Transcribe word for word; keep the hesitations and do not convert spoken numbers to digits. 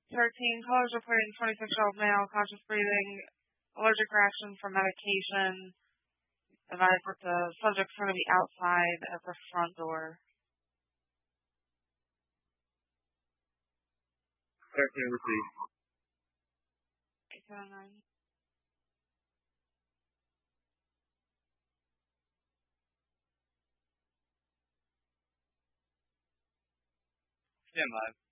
thirteen, callers reporting twenty-six-year-old male, conscious breathing, allergic reaction from medication. Advised that the subject's going to be outside at the front door. thirteen, receive. eight seven nine. Stand by.